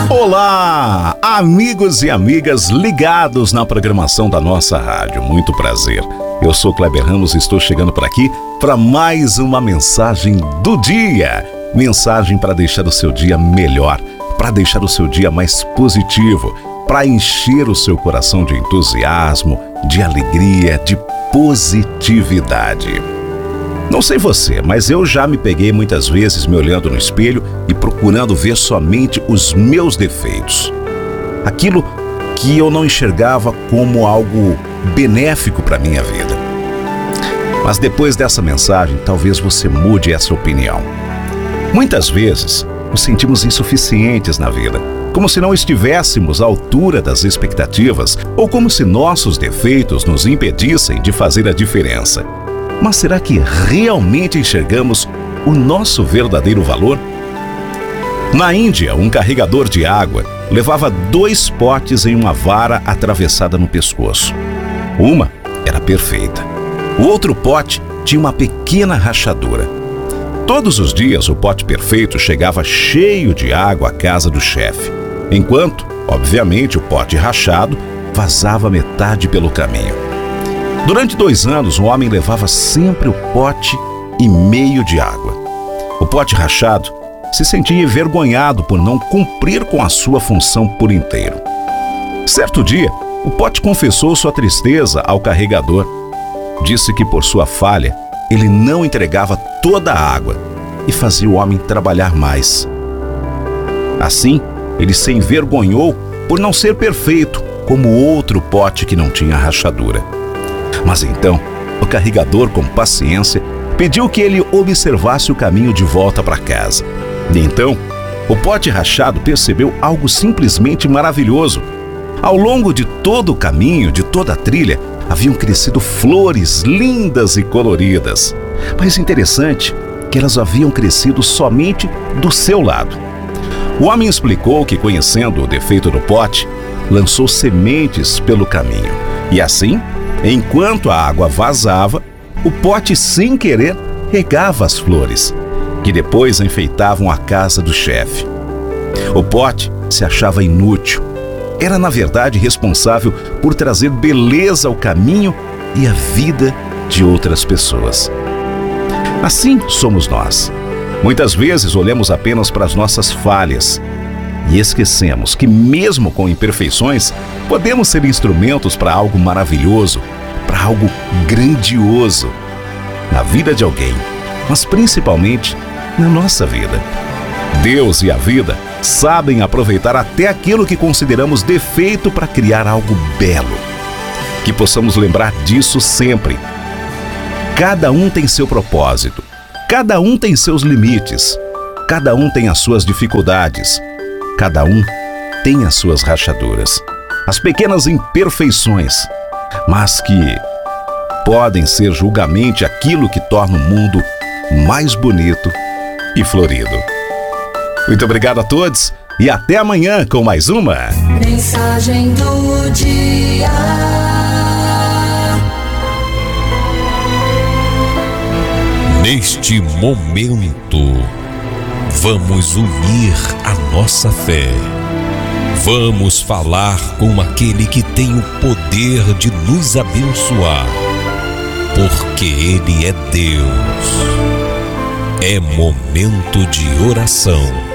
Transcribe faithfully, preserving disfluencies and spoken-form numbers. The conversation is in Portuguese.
Olá, amigos e amigas ligados na programação da nossa rádio. Muito prazer. Eu sou Kleber Ramos e estou chegando por aqui para mais uma mensagem do dia. Mensagem para deixar o seu dia melhor, para deixar o seu dia mais positivo, para encher o seu coração de entusiasmo, de alegria, de positividade. Não sei você, mas eu já me peguei muitas vezes me olhando no espelho e procurando ver somente os meus defeitos. Aquilo que eu não enxergava como algo benéfico para a minha vida. Mas depois dessa mensagem, talvez você mude essa opinião. Muitas vezes, nos sentimos insuficientes na vida, como se não estivéssemos à altura das expectativas ou como se nossos defeitos nos impedissem de fazer a diferença. Mas será que realmente enxergamos o nosso verdadeiro valor? Na Índia, um carregador de água levava dois potes em uma vara atravessada no pescoço. Uma era perfeita. O outro pote tinha uma pequena rachadura. Todos os dias o pote perfeito chegava cheio de água à casa do chefe, enquanto, obviamente, o pote rachado vazava metade pelo caminho. Durante dois anos, o homem levava sempre o pote e meio de água. O pote rachado se sentia envergonhado por não cumprir com a sua função por inteiro. Certo dia, o pote confessou sua tristeza ao carregador. Disse que por sua falha, ele não entregava toda a água e fazia o homem trabalhar mais. Assim, ele se envergonhou por não ser perfeito como o outro pote que não tinha rachadura. Mas então, o carregador, com paciência, pediu que ele observasse o caminho de volta para casa. E então, o pote rachado percebeu algo simplesmente maravilhoso. Ao longo de todo o caminho, de toda a trilha, haviam crescido flores lindas e coloridas. Mas interessante que elas haviam crescido somente do seu lado. O homem explicou que, conhecendo o defeito do pote, lançou sementes pelo caminho. E assim, enquanto a água vazava, o pote, sem querer, regava as flores, que depois enfeitavam a casa do chefe. O pote se achava inútil. Era, na verdade, responsável por trazer beleza ao caminho e à vida de outras pessoas. Assim somos nós. Muitas vezes olhamos apenas para as nossas falhas e esquecemos que, mesmo com imperfeições, podemos ser instrumentos para algo maravilhoso, para algo grandioso na vida de alguém, mas principalmente na nossa vida. Deus e a vida sabem aproveitar até aquilo que consideramos defeito para criar algo belo. Que possamos lembrar disso sempre. Cada um tem seu propósito, cada um tem seus limites, cada um tem as suas dificuldades, cada um tem as suas rachaduras, as pequenas imperfeições, mas que podem ser julgamente aquilo que torna o mundo mais bonito e florido. Muito obrigado a todos e até amanhã com mais uma Mensagem do Dia. Neste momento, vamos unir a nossa fé. Vamos falar com aquele que tem o poder de nos abençoar, porque Ele é Deus. É momento de oração.